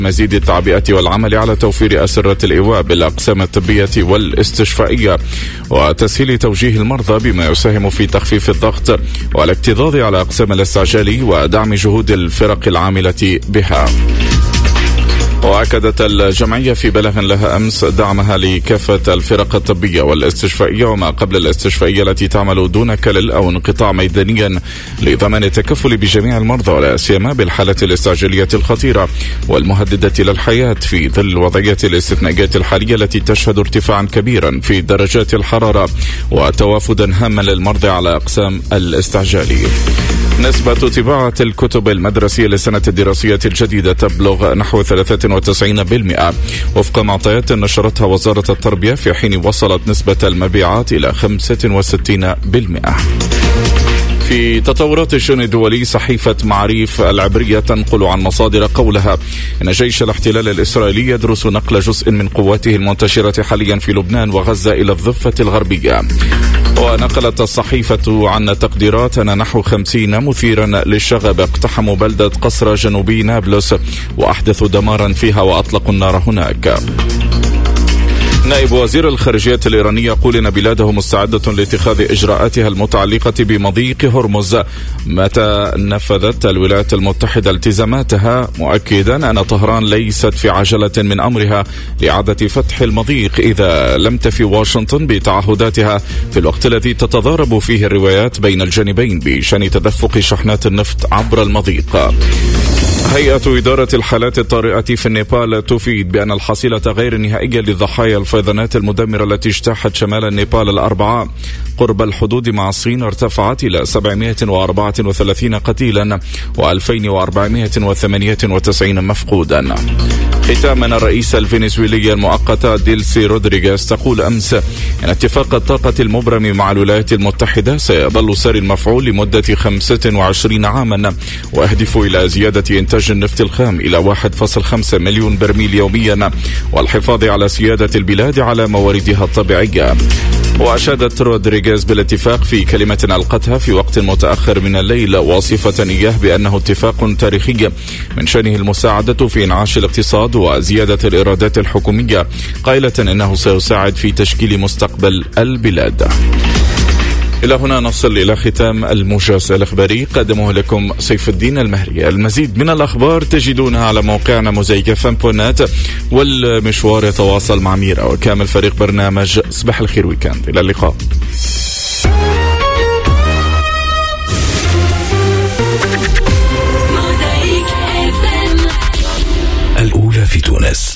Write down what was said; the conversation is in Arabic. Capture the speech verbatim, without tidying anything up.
مزيد التعبئة والعمل على توفير أسرة الإيواء بالأقسام الطبية والاستشفائية وتسهيل توجيه المرضى بما يساهم في تخفيف الضغط والاكتظاظ على أقسام الاستعجال ودعم جهود الفرق العاملة بها. وأكدت الجمعية في بلاغ لها أمس دعمها لكافة الفرق الطبية والاستشفائية وما قبل الاستشفائية التي تعمل دون كلل أو انقطاع ميدانيا لضمان التكفل بجميع المرضى ولا سيما بالحالة الاستعجالية الخطيرة والمهددة للحياة في ظل الوضعية الاستثنائية الحالية التي تشهد ارتفاعا كبيرا في درجات الحرارة وتوافدا هاما للمرضى على أقسام الاستعجال. نسبة طباعة الكتب المدرسية للسنة الدراسية الجديدة تبلغ نحو ثلاثة وتسعين بالمئة وفق معطيات نشرتها وزارة التربية، في حين وصلت نسبة المبيعات إلى خمسة وستين بالمئة. في تطورات الشؤون الدولي، صحيفة معاريف العبرية تنقل عن مصادر قولها إن جيش الاحتلال الإسرائيلي يدرس نقل جزء من قواته المنتشرة حاليا في لبنان وغزة إلى الضفة الغربية. ونقلت الصحيفة عن تقديرات أن نحو خمسين مثيرا للشغب اقتحموا بلدة قصر جنوبي نابلس وأحدثوا دمارا فيها وأطلقوا النار هناك. نائب وزير الخارجية الإيراني يقول إن بلاده مستعدة لاتخاذ إجراءاتها المتعلقة بمضيق هرمز متى نفذت الولايات المتحدة التزاماتها، مؤكدا أن طهران ليست في عجلة من أمرها لإعادة فتح المضيق إذا لم تفي واشنطن بتعهداتها في الوقت الذي تتضارب فيه الروايات بين الجانبين بشأن تدفق شحنات النفط عبر المضيق. هيئة إدارة الحالات الطارئة في النيبال تفيد بأن الحصيلة غير النهائية لضحايا الفيضانات المدمرة التي اجتاحت شمال النيبال الأربعاء قرب الحدود مع الصين ارتفعت إلى سبعمائة وأربعة وثلاثين قتيلا وألفين وأربعمائة وثمانية وتسعين مفقودا. ختاما، الرئيس الفنزويلي المؤقتة ديلسي رودريغيز تقول أمس أن اتفاق الطاقة المبرم مع الولايات المتحدة سيظل ساري المفعول لمدة خمسة وعشرين عاما ويهدف إلى زيادة إنتاج النفط الخام إلى واحد فاصلة خمسة مليون برميل يوميا والحفاظ على سيادة البلاد على مواردها الطبيعية. وأشادت رودريغيز بالاتفاق في كلمة ألقتها في وقت متأخر من الليل واصفة إياه بأنه اتفاق تاريخي من شأنه المساعدة في إنعاش الاقتصاد وزيادة الإيرادات الحكومية، قائلة إنه سيساعد في تشكيل مستقبل البلاد. إلى هنا نصل إلى ختام الموجز الإخباري، قدمه لكم سيف الدين المهري. المزيد من الأخبار تجدونها على موقعنا موزايك إف إم دوت نت، والمشوار يتواصل مع ميرا وكامل فريق برنامج صباح الخير ويكند. إلى اللقاء. الأولى في تونس.